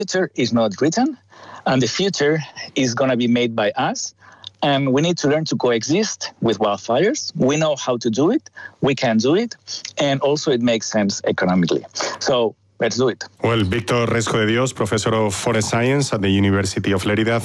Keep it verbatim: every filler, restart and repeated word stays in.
future is not written, and the future is going to be made by us. And we need to learn to coexist with wildfires. We know how to do it. We can do it. And also it makes sense economically. So let's do it. Well, Víctor Resco de Dios, professor of forest science at the University of Lerida.